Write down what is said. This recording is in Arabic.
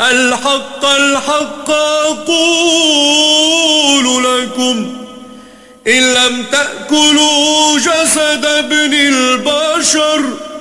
الحق الحق أقول لكم إن لم تأكلوا جسد ابن البشر